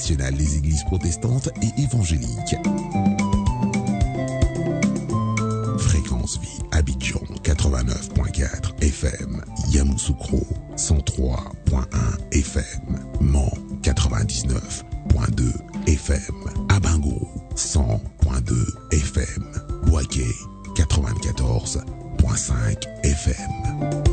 nationale des églises protestantes et évangéliques. Fréquence Vie Abidjan 89.4 FM, Yamoussoukro 103.1 FM, Mans 99.2 FM, Abango 100.2 FM, Bouaké 94.5 FM.